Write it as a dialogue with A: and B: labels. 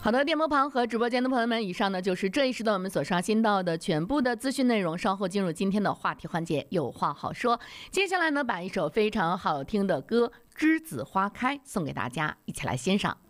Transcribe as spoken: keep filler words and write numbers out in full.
A: 好的，电波旁和直播间的朋友们，以上呢就是这一时段我们所刷新到的全部的资讯内容。稍后进入今天的话题环节，有话好说。接下来呢，把一首非常好听的歌《栀子花开》送给大家，一起来欣赏。